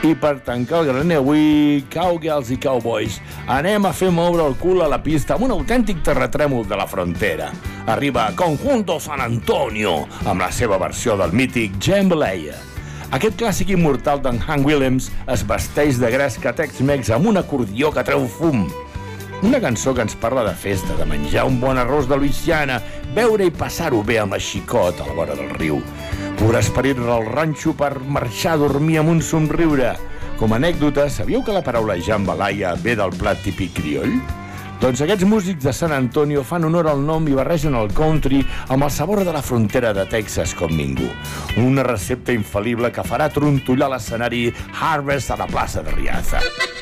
I per tancar el graner avui, cowgirls i cowboys, anem a fer moure el cul a la pista amb un autèntic terratrèmol de la frontera. Arriba Conjunto San Antonio, amb la seva versió del mític Jambalaya. Aquest clàssic immortal d'en Hank Williams es vesteix de gresca Tex-Mex amb un acordió que treu fum. Una cançó que ens parla de festa, de menjar un bon arròs de Louisiana, beure i passar-ho bé amb la xicot a la vora del riu. Pur esperit al ranxo per marxar a dormir amb un somriure. Com a anècdota, sabíeu que la paraula jambalaya ve del plat típic crioll? Doncs aquests músics de San Antonio fan honor al nom i barregen el country amb el sabor de la frontera de Texas com ningú. Una recepta infal·lible que farà trontollar l'escenari Harvest a la plaça de Riaza.